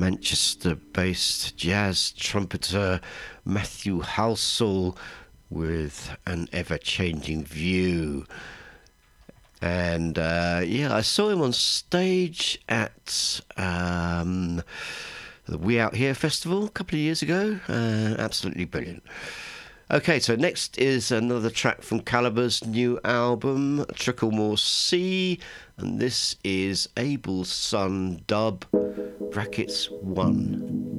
Manchester-based jazz trumpeter Matthew Halsall with An Ever-Changing View. And I saw him on stage at the We Out Here festival a couple of years ago. Absolutely brilliant. Okay, so next is another track from Caliber's new album, Tricklemore Sea, and this is Abel's Son Dub, brackets 1.